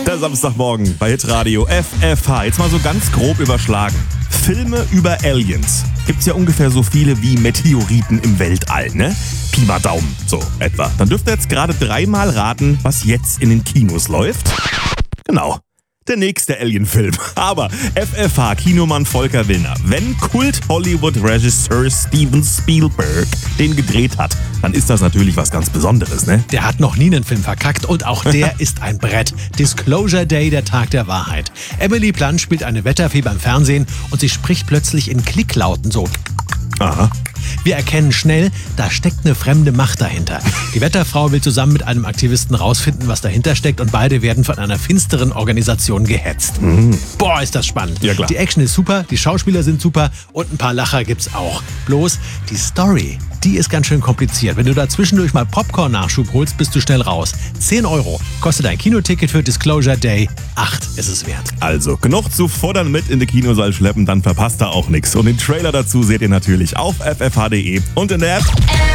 Der Samstagmorgen bei Hitradio FFH. Jetzt mal so ganz grob überschlagen. Filme über Aliens. Gibt's ja ungefähr so viele wie Meteoriten im Weltall, ne? Pi mal Daumen, so etwa. Dann dürft ihr jetzt gerade 3-mal raten, was jetzt in den Kinos läuft. Genau. Der nächste Alien-Film. Aber FFH-Kinomann Volker Willner, wenn Kult-Hollywood-Regisseur Steven Spielberg den gedreht hat, dann ist das natürlich was ganz Besonderes, ne? Der hat noch nie einen Film verkackt und auch der ist ein Brett. Disclosure Day, der Tag der Wahrheit. Emily Blunt spielt eine Wetterfee beim Fernsehen und sie spricht plötzlich in Klicklauten so. Aha. Wir erkennen schnell, da steckt eine fremde Macht dahinter. Die Wetterfrau will zusammen mit einem Aktivisten rausfinden, was dahinter steckt und beide werden von einer finsteren Organisation gehetzt. Boah, ist das spannend. Ja, klar. Die Action ist super, die Schauspieler sind super und ein paar Lacher gibt's auch. Bloß die Story, die ist ganz schön kompliziert. Wenn du da zwischendurch mal Popcorn-Nachschub holst, bist du schnell raus. 10 € kostet ein Kinoticket für Disclosure Day. 8 ist es wert. Also, genug zu fordern mit in die Kinosaal schleppen, dann verpasst ihr auch nichts. Und den Trailer dazu seht ihr natürlich auf ffh.de und in der App.